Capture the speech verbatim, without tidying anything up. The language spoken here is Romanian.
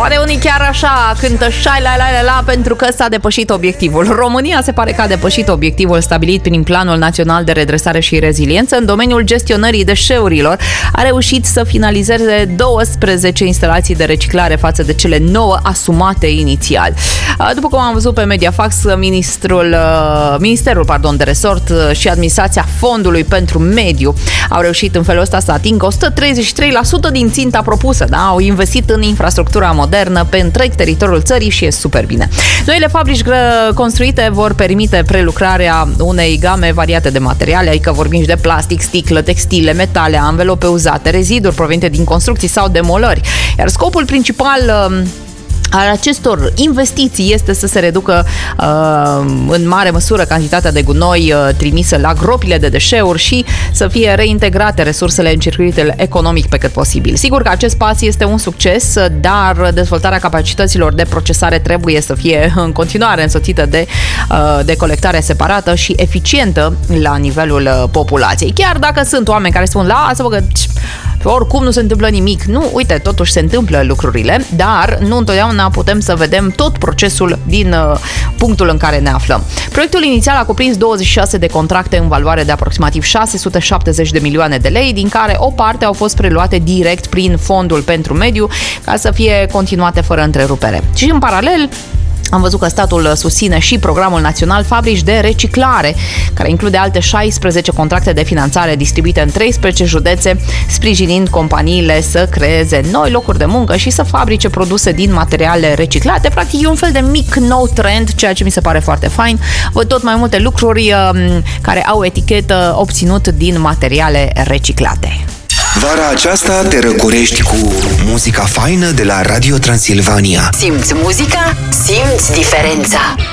Poate unii chiar așa cântă șai la la la la pentru că s-a depășit obiectivul. România se pare că a depășit obiectivul stabilit prin Planul Național de Redresare și Reziliență în domeniul gestionării deșeurilor. A reușit să finalizeze douăsprezece instalații de reciclare față de cele nouă asumate inițial. După cum am văzut pe Mediafax, ministrul, Ministerul pardon, de Resort și Administrația Fondului pentru Mediu au reușit în felul ăsta să atingă o sută treizeci și trei la sută din ținta propusă. Da? Au investit în infrastructura modernă pe întreg teritoriul țării și e super bine. Noile fabrici construite vor permite prelucrarea unei game variate de materiale, adică vorbim și de plastic, sticlă, textile, metale, anvelope uzate, reziduri provenite din construcții sau demolări. Iar scopul principal al acestor investiții este să se reducă uh, în mare măsură cantitatea de gunoi uh, trimisă la gropile de deșeuri și să fie reintegrate resursele în circuitul economic pe cât posibil. Sigur că acest pas este un succes, dar dezvoltarea capacităților de procesare trebuie să fie în continuare însoțită de, uh, de colectare separată și eficientă la nivelul uh, populației. Chiar dacă sunt oameni care spun, lasă-mă că oricum nu se întâmplă nimic. Nu, uite, totuși se întâmplă lucrurile, dar nu întotdeauna putem să vedem tot procesul din uh, punctul în care ne aflăm. Proiectul inițial a cuprins douăzeci și șase de contracte în valoare de aproximativ șase sute șaptezeci de milioane de lei, din care o parte au fost preluate direct prin Fondul pentru Mediu ca să fie continuate fără întrerupere. Și în paralel am văzut că statul susține și Programul Național Fabrici de Reciclare, care include alte șaisprezece contracte de finanțare distribuite în treisprezece județe, sprijinind companiile să creeze noi locuri de muncă și să fabrice produse din materiale reciclate. Practic e un fel de mic nou trend, ceea ce mi se pare foarte fain. Văd tot mai multe lucruri care au etichetă obținut din materiale reciclate. Vara aceasta te răcorești cu muzica faină de la Radio Transilvania. Simți muzica, simți diferența.